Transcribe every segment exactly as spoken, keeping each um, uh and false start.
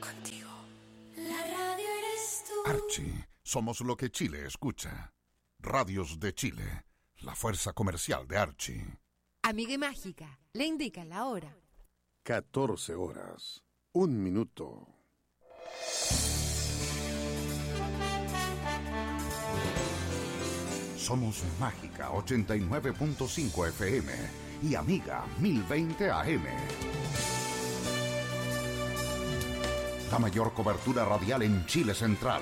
contigo. La radio eres tú. Archie, somos lo que Chile escucha. Radios de Chile, la fuerza comercial de Archie. Amiga y mágica, le indica la hora. catorce horas, un minuto. Somos Mágica ochenta y nueve punto cinco F M y Amiga mil veinte A M. La mayor cobertura radial en Chile Central.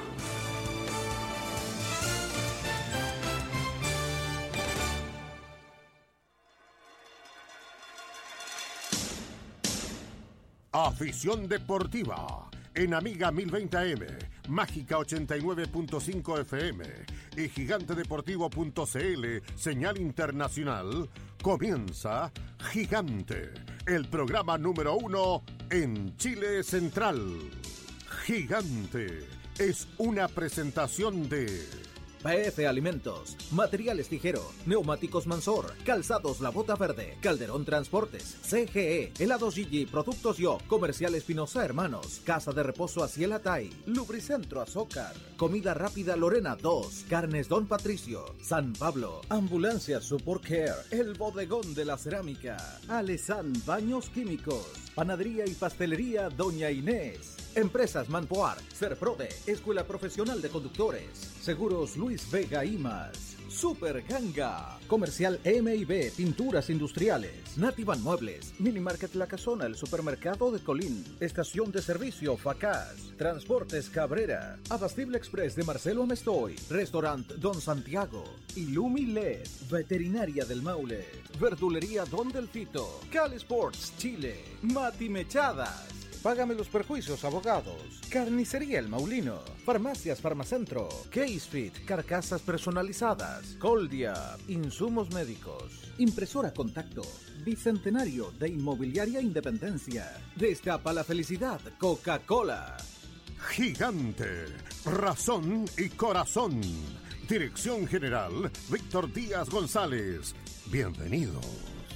Afición deportiva en Amiga mil veinte A M, Mágica ochenta y nueve punto cinco F M y gigante deportivo punto c l, señal internacional. Comienza Gigante, el programa número uno en Chile Central. Gigante es una presentación de P F Alimentos, Materiales Tijero, Neumáticos Mansor, Calzados La Bota Verde, Calderón Transportes, C G E, Helados Gigi, Productos Yo, Comercial Espinosa Hermanos, Casa de Reposo Aciel Atay, Lubricentro Azócar, Comida Rápida Lorena dos, Carnes Don Patricio, San Pablo, Ambulancia Support Care, El Bodegón de la Cerámica, Alesan Baños Químicos, Panadería y Pastelería Doña Inés, Empresas Manpoar, Serprode, Escuela Profesional de Conductores, Seguros Luis Vega y más, Super Ganga, Comercial M y B, Pinturas Industriales, Nativan Muebles, Mini Market La Casona, el Supermercado de Colín, Estación de Servicio Facaz, Transportes Cabrera, Abastible Express de Marcelo Amestoy, Restaurant Don Santiago, Illumi L E D, Veterinaria del Maule, Verdulería Don Delfito, Cali Sports Chile, Mati Mechadas, Págame los Perjuicios Abogados, Carnicería El Maulino, Farmacias Farmacentro, Casefit, Carcasas Personalizadas, Coldia, Insumos Médicos, Impresora Contacto, Bicentenario de Inmobiliaria Independencia, Destapa la Felicidad, Coca-Cola. Gigante, razón y corazón. Dirección General, Víctor Díaz González. Bienvenidos.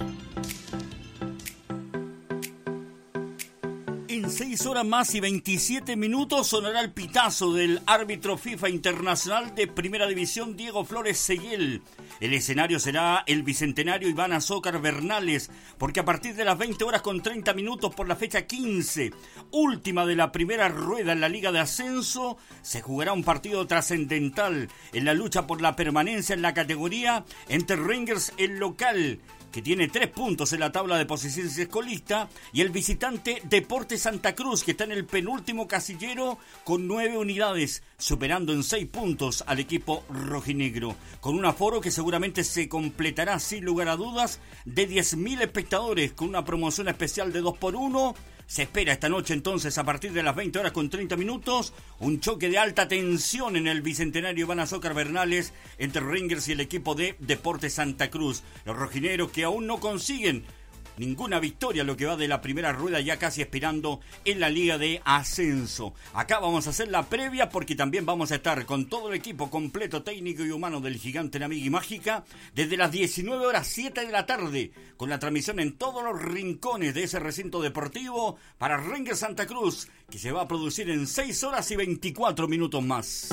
En seis horas más y veintisiete minutos sonará el pitazo del árbitro FIFA Internacional de Primera División, Diego Flores Seguel. El escenario será el Bicentenario Iván Azócar Bernales, porque a partir de las veinte horas con treinta minutos por la fecha quince, última de la primera rueda en la Liga de Ascenso, se jugará un partido trascendental en la lucha por la permanencia en la categoría entre Rangers, el local, que tiene tres puntos en la tabla de posiciones escolista, y el visitante Deportes Santa Cruz, que está en el penúltimo casillero con nueve unidades, superando en seis puntos al equipo rojinegro, con un aforo que seguramente se completará sin lugar a dudas de diez mil espectadores, con una promoción especial de dos por uno. Se espera esta noche entonces, a partir de las veinte horas con treinta minutos, un choque de alta tensión en el Bicentenario Iván Azócar Bernales entre Rangers y el equipo de Deportes Santa Cruz. Los rojineros que aún no consiguen ninguna victoria, lo que va de la primera rueda, ya casi esperando en la Liga de Ascenso. Acá vamos a hacer la previa, porque también vamos a estar con todo el equipo completo, técnico y humano del Gigante en Amiga y Mágica, desde las diecinueve horas siete de la tarde, con la transmisión en todos los rincones de ese recinto deportivo para Rangers Santa Cruz, que se va a producir en seis horas y veinticuatro minutos más.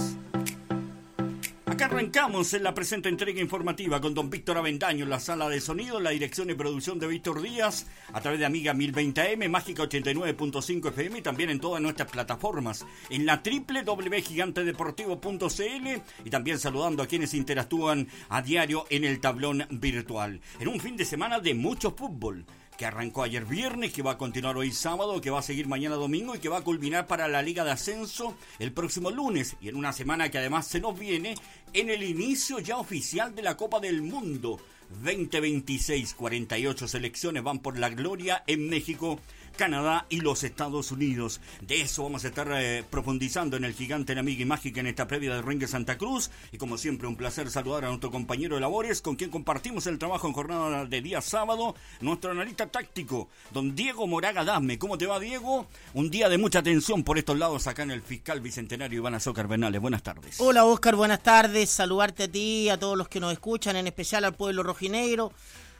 Acá arrancamos en la presente entrega informativa con don Víctor Avendaño en la sala de sonido, la dirección y producción de Víctor Díaz, a través de Amiga mil veinte A M, Mágica ochenta y nueve punto cinco F M, y también en todas nuestras plataformas, en la doble u doble u doble u punto gigante deportivo punto c l, y también saludando a quienes interactúan a diario en el tablón virtual. En un fin de semana de mucho fútbol, que arrancó ayer viernes, que va a continuar hoy sábado, que va a seguir mañana domingo y que va a culminar para la Liga de Ascenso el próximo lunes, y en una semana que además se nos viene en el inicio ya oficial de la Copa del Mundo veinte veintiséis. cuarenta y ocho selecciones van por la gloria en México, Canadá y los Estados Unidos. De eso vamos a estar eh, profundizando en el Gigante en Amiga y Mágica en esta previa de Rangers Santa Cruz. Y como siempre, un placer saludar a nuestro compañero de labores, con quien compartimos el trabajo en jornada de día sábado, nuestro analista táctico, don Diego Moraga Dasme. ¿Cómo te va, Diego? Un día de mucha tensión por estos lados acá en el Fiscal Bicentenario Iván Azócar Bernales. Buenas tardes. Hola, Óscar, buenas tardes. Saludarte a ti, a todos los que nos escuchan, en especial al pueblo rojinegro.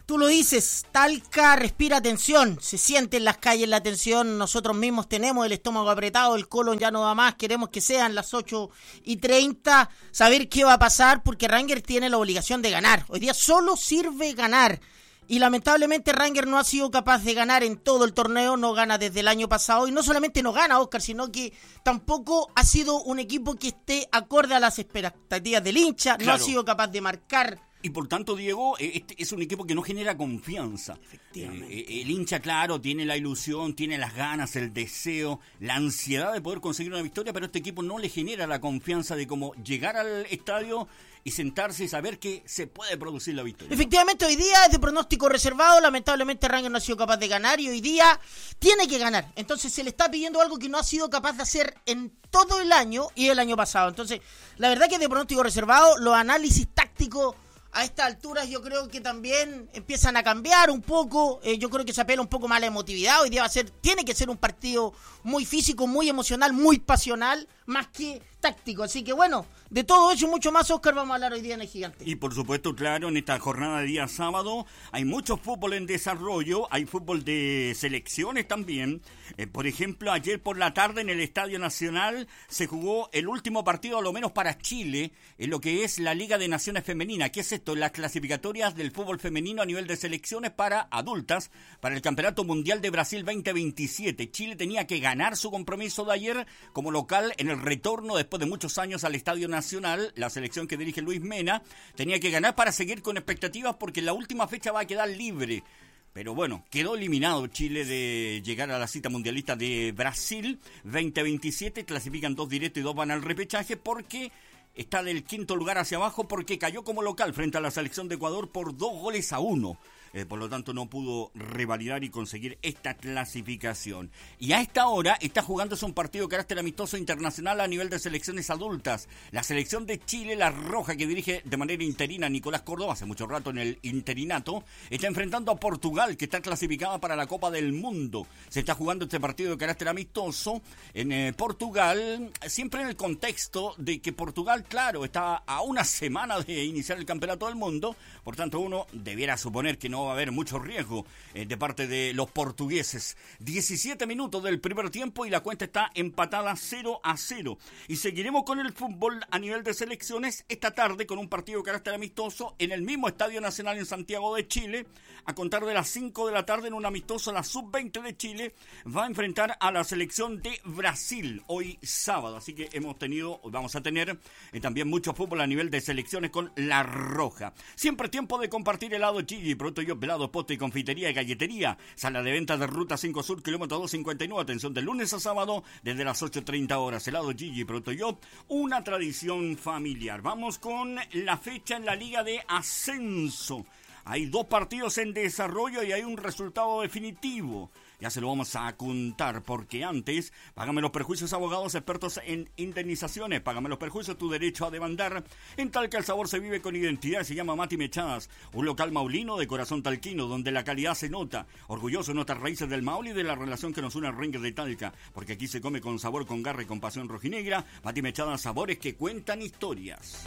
Tú lo dices, Talca respira tensión, se siente en las calles la tensión, nosotros mismos tenemos el estómago apretado, el colon ya no da más, queremos que sean las ocho y treinta, saber qué va a pasar, porque Rangers tiene la obligación de ganar. Hoy día solo sirve ganar, y lamentablemente Rangers no ha sido capaz de ganar en todo el torneo, no gana desde el año pasado, y no solamente no gana, Oscar, sino que tampoco ha sido un equipo que esté acorde a las expectativas del hincha, claro. No ha sido capaz de marcar. Y por tanto, Diego, este es un equipo que no genera confianza. Efectivamente. Eh, el hincha, claro, tiene la ilusión, tiene las ganas, el deseo, la ansiedad de poder conseguir una victoria, pero este equipo no le genera la confianza de cómo llegar al estadio y sentarse y saber que se puede producir la victoria. Efectivamente, hoy día es de pronóstico reservado, lamentablemente Rangers no ha sido capaz de ganar y hoy día tiene que ganar. Entonces se le está pidiendo algo que no ha sido capaz de hacer en todo el año y el año pasado. Entonces, la verdad que es de pronóstico reservado, los análisis tácticos a estas alturas yo creo que también empiezan a cambiar un poco, eh, yo creo que se apela un poco más a la emotividad, hoy día va a ser, tiene que ser un partido muy físico, muy emocional, muy pasional, más que táctico, así que bueno, de todo eso y mucho más, Oscar, vamos a hablar hoy día en el Gigante. Y por supuesto, claro, en esta jornada de día sábado hay mucho fútbol en desarrollo, hay fútbol de selecciones también, eh, por ejemplo, ayer por la tarde en el Estadio Nacional se jugó el último partido, a lo menos para Chile, en lo que es la Liga de Naciones Femenina. ¿Qué es esto? Las clasificatorias del fútbol femenino a nivel de selecciones para adultas, para el Campeonato Mundial de Brasil veinte veintisiete. Chile tenía que ganar su compromiso de ayer como local en el retorno después de muchos años al Estadio Nacional. La selección que dirige Luis Mena tenía que ganar para seguir con expectativas porque la última fecha va a quedar libre. Pero bueno, quedó eliminado Chile de llegar a la cita mundialista de Brasil veinte veintisiete. Clasifican dos directos y dos van al repechaje porque está del quinto lugar hacia abajo porque cayó como local frente a la selección de Ecuador por dos goles a uno. Eh, por lo tanto no pudo revalidar y conseguir esta clasificación. Y a esta hora está jugándose un partido de carácter amistoso internacional a nivel de selecciones adultas. La selección de Chile, la roja, que dirige de manera interina Nicolás Córdoba, hace mucho rato en el interinato, está enfrentando a Portugal, que está clasificada para la Copa del Mundo. Se está jugando este partido de carácter amistoso en eh, Portugal, siempre en el contexto de que Portugal, claro, está a una semana de iniciar el Campeonato del Mundo, por tanto uno debiera suponer que no va a haber mucho riesgo eh, de parte de los portugueses. diecisiete minutos del primer tiempo y la cuenta está empatada cero a cero. Y seguiremos con el fútbol a nivel de selecciones esta tarde con un partido de carácter amistoso en el mismo Estadio Nacional en Santiago de Chile. A contar de las cinco de la tarde en un amistoso, la sub veinte de Chile va a enfrentar a la selección de Brasil hoy sábado. Así que hemos tenido, vamos a tener eh, también mucho fútbol a nivel de selecciones con la roja. Siempre tiempo de compartir helado Gigi, pronto yo pelado, posto y confitería y galletería. Sala de ventas de Ruta cinco Sur, kilómetro doscientos cincuenta y nueve. Atención de lunes a sábado desde las ocho treinta horas. Helado Gigi, pronto yo, una tradición familiar. Vamos con la fecha en la Liga de Ascenso. Hay dos partidos en desarrollo y hay un resultado definitivo. Ya se lo vamos a contar porque antes, págame los perjuicios, abogados expertos en indemnizaciones. Págame los perjuicios, tu derecho a demandar. En Talca el sabor se vive con identidad. Se llama Mati Mechadas, un local maulino de corazón talquino donde la calidad se nota. Orgulloso de nuestras raíces del Maule y de la relación que nos une al Rangers de Talca. Porque aquí se come con sabor, con garra y con pasión rojinegra. Mati Mechadas, sabores que cuentan historias.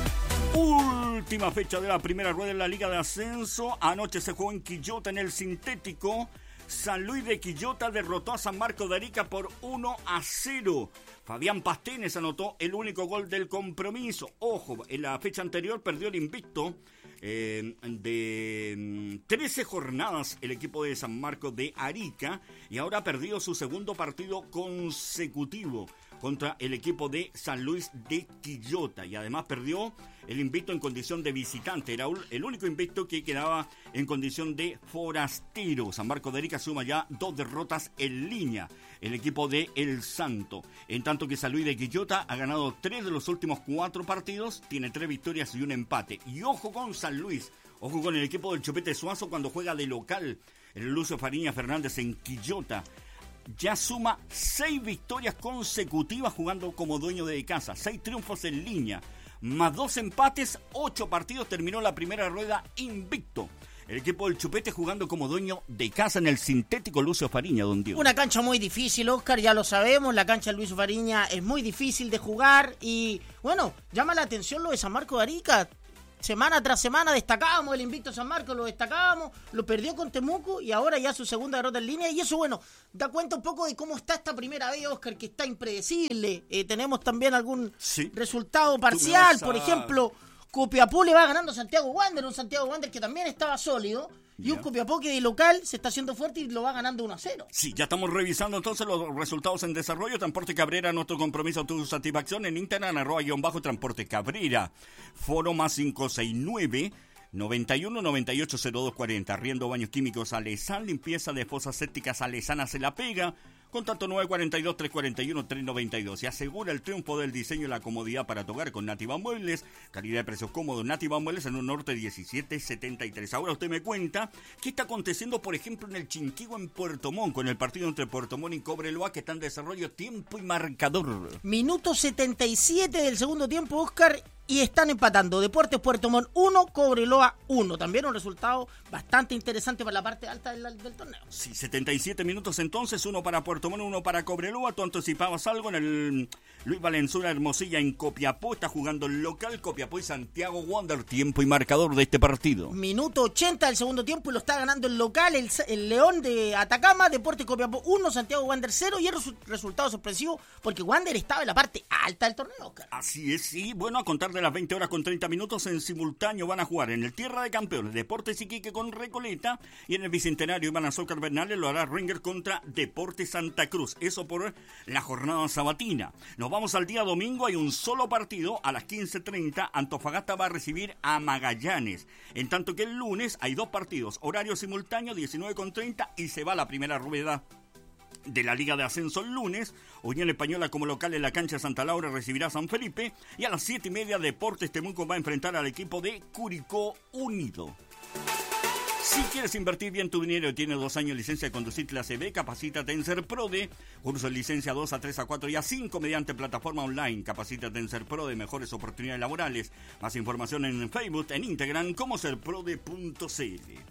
Última fecha de la primera rueda en la Liga de Ascenso. Anoche se jugó en Quillota en el sintético. San Luis de Quillota derrotó a San Marcos de Arica por uno a cero. Fabián Pastenes anotó el único gol del compromiso. Ojo, en la fecha anterior perdió el invicto eh, de trece jornadas el equipo de San Marcos de Arica y ahora ha perdido su segundo partido consecutivo contra el equipo de San Luis de Quillota y además perdió el invicto en condición de visitante. Era el único invicto que quedaba en condición de forastero. San Marcos de Arica suma ya dos derrotas en línea, el equipo de El Santo. En tanto que San Luis de Quillota ha ganado tres de los últimos cuatro partidos, tiene tres victorias y un empate. Y ojo con San Luis, ojo con el equipo del Chupete Suazo cuando juega de local, el Lucio Fariña Fernández en Quillota. Ya suma seis victorias consecutivas jugando como dueño de casa, seis triunfos en línea, más dos empates, ocho partidos, terminó la primera rueda invicto. El equipo del Chupete jugando como dueño de casa en el sintético Lucio Fariña, don Diego. Una cancha muy difícil, Oscar, ya lo sabemos, la cancha de Lucio Fariña es muy difícil de jugar y, bueno, llama la atención lo de San Marcos de Arica. semana tras semana destacábamos el invicto San Marcos, lo destacábamos, lo perdió con Temuco y ahora ya su segunda derrota en línea. Y eso, bueno, da cuenta un poco de cómo está esta primera vez, Oscar, que está impredecible. Eh, tenemos también algún sí. resultado parcial, a... por ejemplo, Copiapó le va ganando a Santiago Wander, un Santiago Wander que también estaba sólido. Y yeah. un Copiapó que de local se está haciendo fuerte y lo va ganando uno a cero. Sí, ya estamos revisando entonces los resultados en desarrollo. Transporte Cabrera, nuestro compromiso, tu satisfacción en Instagram, arroba guión bajo Transporte Cabrera. Foro más cinco seis nueve, noventa y uno, noventa y ocho, cero dos cuarenta. Arriendo baños químicos Alesán, limpieza de fosas sépticas Alesana se la pega. Contacto nueve cuatro dos, tres cuatro uno, tres nueve dos. Y asegura el triunfo del diseño y la comodidad para tu hogar con Nativa Muebles. Calidad de precios cómodos. Nativa Muebles en un norte diecisiete setenta y tres. Ahora usted me cuenta qué está aconteciendo, por ejemplo, en el Chinquihue en Puerto Montt, con el partido entre Puerto Montt y Cobreloa, que está en desarrollo, tiempo y marcador. Minuto setenta y siete del segundo tiempo, Oscar. Y están empatando Deportes Puerto Montt uno, Cobreloa uno. También un resultado bastante interesante para la parte alta del, del torneo. Sí, setenta y siete minutos entonces, uno para Puerto Montt, uno para Cobreloa. Tú anticipabas algo en el Luis Valenzuela Hermosilla en Copiapó. Está jugando el local Copiapó y Santiago Wander. Tiempo y marcador de este partido. Minuto ochenta del segundo tiempo y lo está ganando el local, el, el León de Atacama. Deportes Copiapó uno, Santiago Wander cero. Y el resu- resultado sorpresivo porque Wander estaba en la parte alta del torneo, Oscar. Así es, sí. Bueno, a contar de las veinte horas con treinta minutos en simultáneo van a jugar en el Tierra de Campeones Deportes Iquique con Recoleta, y en el Bicentenario Iván Azócar Bernales lo hará Ringer contra Deportes Santa Cruz. Eso por la jornada sabatina. Nos vamos al día domingo. Hay un solo partido a las quince treinta. Antofagasta va a recibir a Magallanes. En tanto que el lunes hay dos partidos, horario simultáneo diecinueve con treinta, y se va la primera rueda de la Liga de Ascenso el lunes. Unión Española como local en la cancha de Santa Laura recibirá a San Felipe, y a las siete y media Deportes Temuco va a enfrentar al equipo de Curicó Unido. Si quieres invertir bien tu dinero y tienes dos años de licencia de conducir clase B, capacítate en SERPRODE. Curso de licencia dos a tres a cuatro y a cinco mediante plataforma online. Capacítate en SERPRODE, mejores oportunidades laborales. Más información en Facebook, en Instagram como serprode punto c l.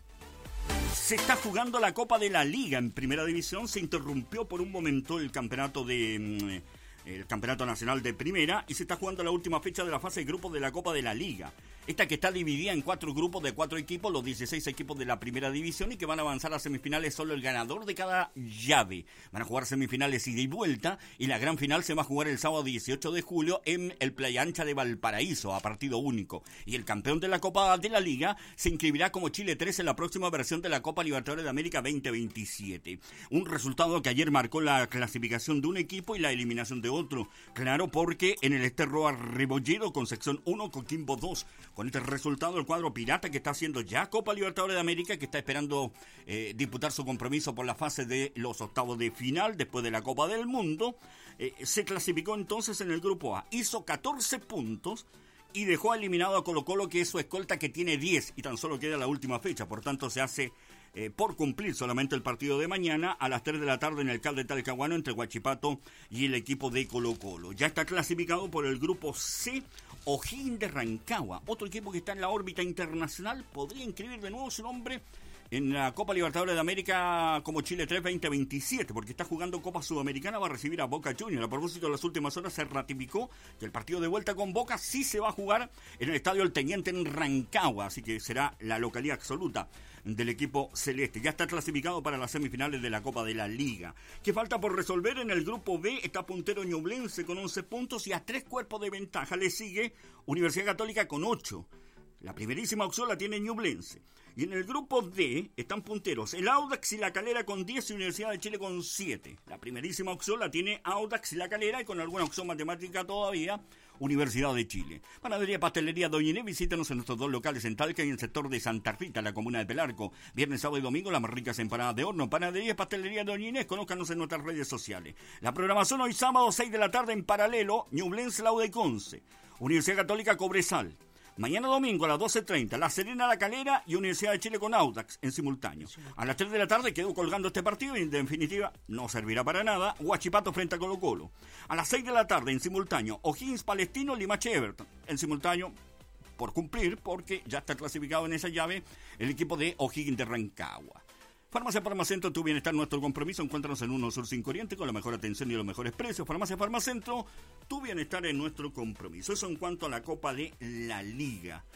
Se está jugando la Copa de la Liga en Primera División. Se interrumpió por un momento el campeonato de el campeonato nacional de Primera y se está jugando la última fecha de la fase de grupos de la Copa de la Liga. Esta que está dividida en cuatro grupos de cuatro equipos, los dieciséis equipos de la Primera División, y que van a avanzar a semifinales solo el ganador de cada llave. Van a jugar semifinales ida y vuelta, y la gran final se va a jugar el sábado dieciocho de julio en el Playa Ancha de Valparaíso, a partido único. Y el campeón de la Copa de la Liga se inscribirá como Chile tres en la próxima versión de la Copa Libertadores de América veinte veintisiete. Un resultado que ayer marcó la clasificación de un equipo y la eliminación de otro. Claro, porque en el Esterroa Rebolledo, Concepción uno, Coquimbo dos. Con este resultado, el cuadro pirata, que está haciendo ya Copa Libertadores de América, que está esperando eh, disputar su compromiso por la fase de los octavos de final después de la Copa del Mundo, eh, se clasificó entonces en el grupo A. Hizo catorce puntos y dejó eliminado a Colo Colo, que es su escolta, que tiene diez, y tan solo queda la última fecha. Por tanto, se hace eh, por cumplir solamente el partido de mañana a las tres de la tarde en el C A L de Talcahuano entre Huachipato y el equipo de Colo Colo. Ya está clasificado por el grupo C O'Higgins de Rancagua, otro equipo que está en la órbita internacional. Podría inscribir de nuevo su nombre en la Copa Libertadores de América como Chile tres veinte veintisiete, porque está jugando Copa Sudamericana, va a recibir a Boca Juniors. A propósito, en las últimas horas se ratificó que el partido de vuelta con Boca sí se va a jugar en el Estadio El Teniente en Rancagua, así que será la localidad absoluta del equipo celeste. Ya está clasificado para las semifinales de la Copa de la Liga. ¿Qué falta por resolver? En el grupo B está puntero Ñublense con once puntos y a tres cuerpos de ventaja le sigue Universidad Católica con ocho. La primerísima opción la tiene Ñublense. Y en el grupo D están punteros el Audax y la Calera con diez y Universidad de Chile con siete. La primerísima opción la tiene Audax y la Calera, y con alguna opción matemática todavía, Universidad de Chile. Panadería Pastelería Doña Inés, visítenos en nuestros dos locales en Talca y en el sector de Santa Rita, la comuna de Pelarco. Viernes, sábado y domingo, las más ricas empanadas de horno. Panadería Pastelería Doña Inés, conózcanos en nuestras redes sociales. La programación hoy sábado, seis de la tarde en paralelo, Ñublense, Lauda y Conce. Universidad Católica Cobresal. Mañana domingo a las doce treinta, La Serena, La Calera y Universidad de Chile con Audax en simultáneo. A las tres de la tarde quedó colgando este partido y en definitiva no servirá para nada. Huachipato frente a Colo Colo. A las seis de la tarde en simultáneo, O'Higgins Palestino, Limache Everton. En simultáneo por cumplir, porque ya está clasificado en esa llave el equipo de O'Higgins de Rancagua. Farmacia Farmacentro, tu bienestar, nuestro compromiso. Encuéntranos en uno Sur cinco Oriente con la mejor atención y los mejores precios. Farmacia Farmacentro, tu bienestar es nuestro compromiso. Eso en cuanto a la Copa de la Liga.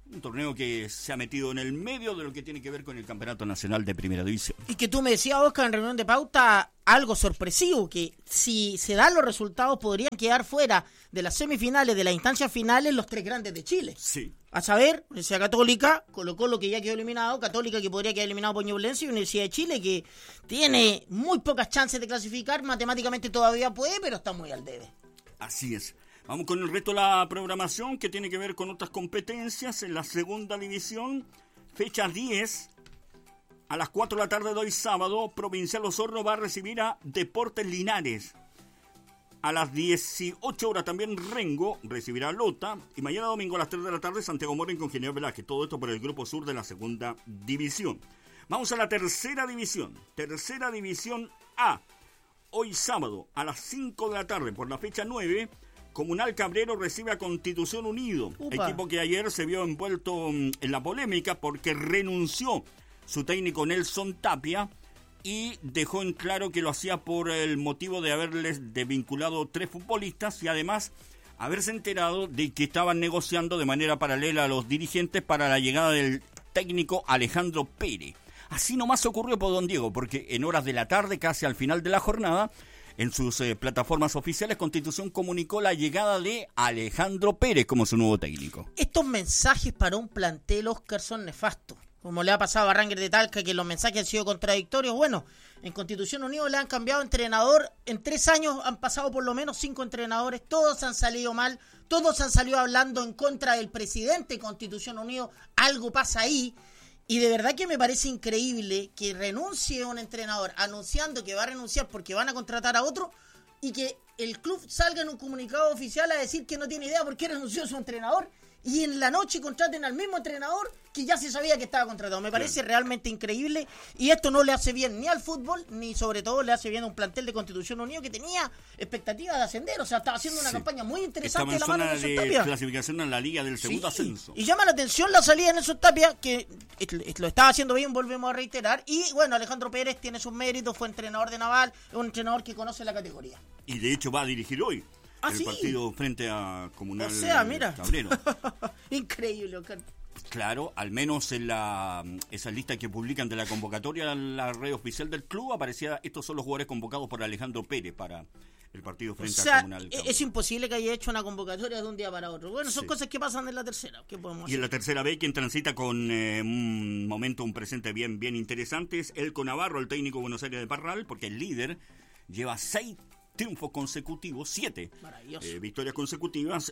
Un torneo que se ha metido en el medio de lo que tiene que ver con el Campeonato Nacional de Primera División. Y que tú me decías, Oscar, en reunión de pauta, algo sorpresivo, que si se dan los resultados podrían quedar fuera de las semifinales, de las instancias finales, los tres grandes de Chile. Sí. A saber, Universidad Católica, Colo Colo que ya quedó eliminado, Católica que podría quedar eliminado por Ñublense y Universidad de Chile que tiene muy pocas chances de clasificar, matemáticamente todavía puede, pero está muy al debe. Así es. Vamos con el resto de la programación que tiene que ver con otras competencias. En la segunda división, fecha diez, a las cuatro de la tarde de hoy sábado, Provincial Osorno va a recibir a Deportes Linares. A las dieciocho horas también Rengo recibirá a Lota. Y mañana domingo a las tres de la tarde Santiago Morning con General Velázquez. Todo esto por el Grupo Sur de la segunda división. Vamos a la tercera división. Tercera división A. Hoy sábado a las cinco de la tarde por la fecha nueve... Comunal Cabrero recibe a Constitución Unido, Upa. Equipo que ayer se vio envuelto en la polémica porque renunció su técnico Nelson Tapia y dejó en claro que lo hacía por el motivo de haberles desvinculado tres futbolistas y además haberse enterado de que estaban negociando de manera paralela a los dirigentes para la llegada del técnico Alejandro Pérez. Así nomás ocurrió por don Diego, porque en horas de la tarde, casi al final de la jornada, en sus eh, plataformas oficiales, Constitución comunicó la llegada de Alejandro Pérez como su nuevo técnico. Estos mensajes para un plantel, Oscar, son nefastos. Como le ha pasado a Ranger de Talca, que los mensajes han sido contradictorios. Bueno, en Constitución Unido le han cambiado entrenador. En tres años han pasado por lo menos cinco entrenadores. Todos han salido mal. Todos han salido hablando en contra del presidente de Constitución Unido. Algo pasa ahí. Y de verdad que me parece increíble que renuncie un entrenador anunciando que va a renunciar porque van a contratar a otro y que el club salga en un comunicado oficial a decir que no tiene idea por qué renunció su entrenador y en la noche contraten al mismo entrenador que ya se sabía que estaba contratado. Me parece realmente increíble y esto no le hace bien ni al fútbol ni sobre todo le hace bien a un plantel de Constitución Unido que tenía expectativas de ascender. O sea, estaba haciendo una sí. campaña muy interesante. Estaba en la mano zona de, de clasificación en la liga del segundo sí. ascenso. Y llama la atención la salida de Nelson Tapia, que lo estaba haciendo bien, volvemos a reiterar. Y bueno, Alejandro Pérez tiene sus méritos, fue entrenador de Naval, es un entrenador que conoce la categoría. Y de hecho va a dirigir hoy ¿Ah, el sí? partido frente a Comunal o sea, mira. Cabrero. Increíble, Oscar. Claro, al menos en la esa lista que publican de la convocatoria en la red oficial del club aparecía, estos son los jugadores convocados por Alejandro Pérez para el partido frente o sea, a Comunal Cabrero. Es imposible que haya hecho una convocatoria de un día para otro. Bueno, son sí. cosas que pasan en la tercera. ¿Qué podemos hacer? Y en la tercera B, quien transita con eh, un momento, un presente bien, bien interesante es Elco Navarro, el técnico de Buenos Aires de Parral, porque el líder lleva seis triunfos consecutivos, siete eh, victorias consecutivas,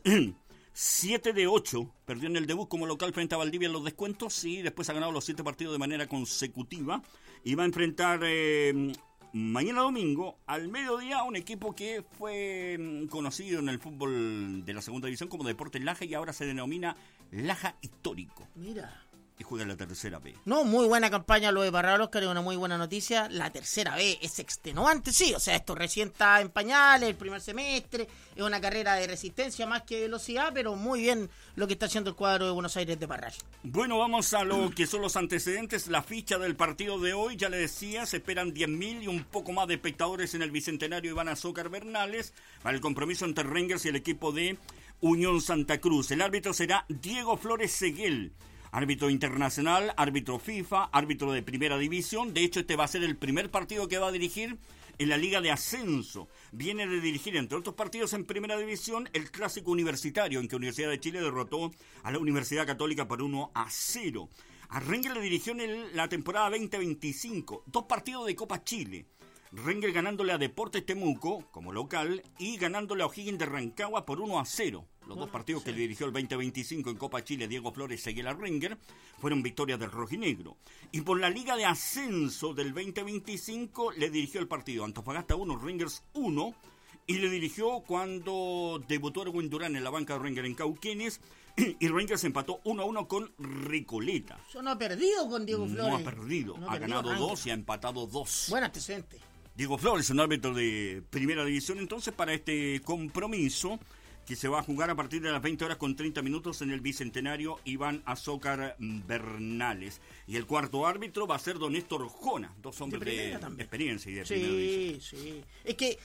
siete de ocho, perdió en el debut como local frente a Valdivia en los descuentos y después ha ganado los siete partidos de manera consecutiva y va a enfrentar eh, mañana domingo al mediodía a un equipo que fue conocido en el fútbol de la segunda división como Deportes Laja y ahora se denomina Laja Histórico. Mira. Y juega en la tercera B. No, muy buena campaña lo de Parral, Oscar, es una muy buena noticia. La tercera B es extenuante, sí, o sea, esto recién está en pañales, el primer semestre, es una carrera de resistencia más que velocidad, pero muy bien lo que está haciendo el cuadro de Buenos Aires de Parral. Bueno, vamos a lo que son los antecedentes, la ficha del partido de hoy, ya le decía, se esperan diez mil y un poco más de espectadores en el Bicentenario Iván Azócar Bernales para el compromiso entre Rangers y el equipo de Unión Santa Cruz. El árbitro será Diego Flores Seguel. Árbitro internacional, árbitro FIFA, árbitro de primera división. De hecho, este va a ser el primer partido que va a dirigir en la Liga de Ascenso. Viene de dirigir, entre otros partidos en primera división, el Clásico Universitario, en que Universidad de Chile derrotó a la Universidad Católica por uno a cero. A Rangel le dirigió en el, la temporada veinte veinticinco, dos partidos de Copa Chile. Rangel ganándole a Deportes Temuco como local y ganándole a O'Higgins de Rancagua por uno a cero. Los bueno, dos partidos sí. que le dirigió el veinte veinticinco en Copa Chile, Diego Flores Seguel a Rangel, fueron victorias del rojinegro. Y por la Liga de Ascenso del veinte veinticinco le dirigió el partido Antofagasta uno, Rangers uno, y le dirigió cuando debutó Erwin Durán en la banca de Rangers en Cauquenes, y Rangers empató uno a uno con Recoleta. Eso no ha perdido con Diego Flores. No ha perdido, no ha perdido ganado Rangers. dos y ha empatado dos. Buen antecedente. Diego Flores, un árbitro de primera división, entonces, para este compromiso que se va a jugar a partir de las veinte horas con treinta minutos en el Bicentenario Iván Azócar Bernales. Y el cuarto árbitro va a ser don Néstor Jona, dos hombres de, de experiencia y de sí, primera división. Sí, sí. Es que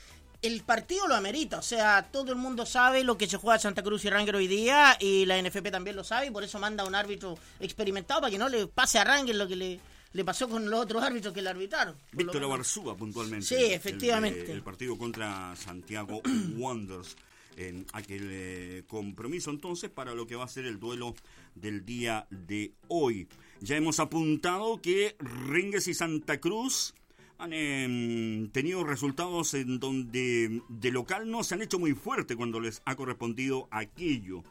el partido lo amerita, o sea, todo el mundo sabe lo que se juega Santa Cruz y Rangers hoy día, y la N F P también lo sabe, y por eso manda a un árbitro experimentado para que no le pase a Rangers lo que le, le pasó con los otros árbitros que le arbitraron. Víctor Abarzúa, puntualmente. Sí, efectivamente. El, el partido contra Santiago Wanderers. En aquel eh, compromiso entonces para lo que va a ser el duelo del día de hoy. Ya hemos apuntado que Rangers y Santa Cruz han eh, tenido resultados en donde de local no se han hecho muy fuerte cuando les ha correspondido aquello.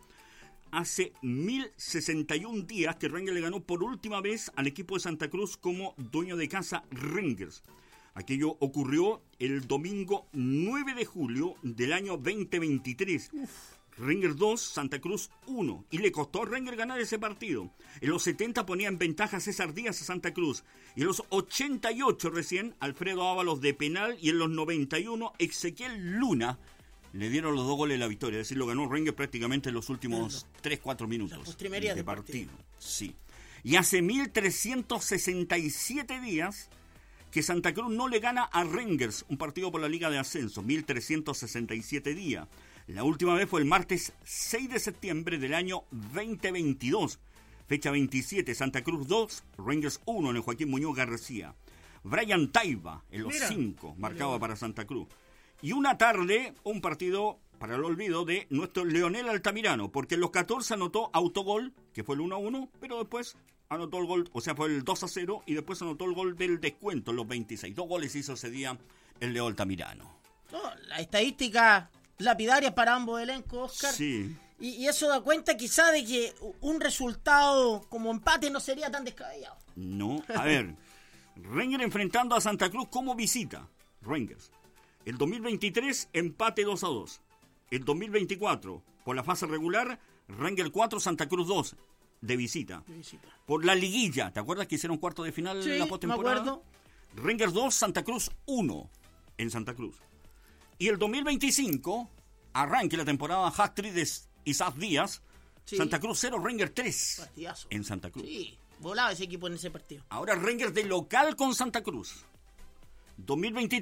Hace mil sesenta y un días que Rangers le ganó por última vez al equipo de Santa Cruz como dueño de casa Rangers. Aquello ocurrió el domingo nueve de julio del año veinte veintitrés. Uf. Rangers dos, Santa Cruz uno. Y le costó a Rangers ganar ese partido. En los setenta ponía en ventaja César Díaz a Santa Cruz. Y en los ochenta y ocho recién, Alfredo Ábalos de penal. Y en los noventa y uno, Ezequiel Luna le dieron los dos goles de la victoria. Es decir, lo ganó Rangers prácticamente en los últimos tres cuatro minutos de partido. partido. Sí. Y hace mil trescientos sesenta y siete días que Santa Cruz no le gana a Rangers un partido por la Liga de Ascenso, mil trescientos sesenta y siete días. La última vez fue el martes seis de septiembre del año veinte veintidós. Fecha veintisiete, Santa Cruz dos, Rangers uno en el Joaquín Muñoz García. Brian Taiba en los cinco, marcaba para Santa Cruz. Y una tarde, un partido para el olvido de nuestro Leonel Altamirano, porque en los catorce anotó autogol, que fue el uno a uno, pero después anotó el gol, o sea, fue el dos a cero, y después anotó el gol del descuento en los veintiséis. Dos goles hizo ese día el Leo Altamirano. No, la estadística lapidaria para ambos elencos, Oscar. Sí. Y, y eso da cuenta quizá de que un resultado como empate no sería tan descabellado. No, a ver, Rangers enfrentando a Santa Cruz como visita. Rangers. El dos mil veintitrés, empate dos a dos. El dos mil veinticuatro, por la fase regular, Rangers cuatro, Santa Cruz dos. De visita. De visita. Por la liguilla, ¿te acuerdas que hicieron cuarto de final sí, en la postemporada? Me acuerdo. Rangers dos, Santa Cruz uno en Santa Cruz. Y el dos mil veinticinco, arranque la temporada hat-trick de Isaac Díaz, sí. Santa Cruz cero, Rangers tres Partidazo. En Santa Cruz. Sí, volaba ese equipo en ese partido. Ahora Rangers de local con Santa Cruz. dos mil veintitrés.